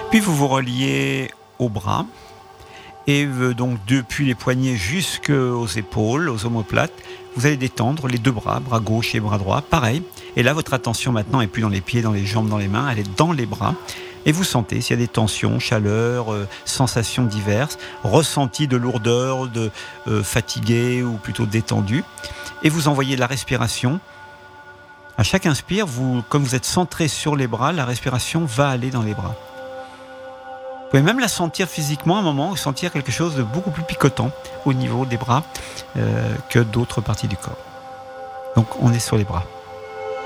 Puis vous vous reliez aux bras. Et donc depuis les poignets jusqu'aux épaules, aux omoplates, vous allez détendre les deux bras, bras gauche et bras droit, pareil. Et là, votre attention maintenant n'est plus dans les pieds, dans les jambes, dans les mains, elle est dans les bras. Et vous sentez s'il y a des tensions, chaleur, sensations diverses, ressenti de lourdeur, de fatigué ou plutôt détendu. Et vous envoyez la respiration. À chaque inspire, comme vous êtes centré sur les bras, la respiration va aller dans les bras. Vous pouvez même la sentir physiquement à un moment, sentir quelque chose de beaucoup plus picotant au niveau des bras que d'autres parties du corps. Donc on est sur les bras.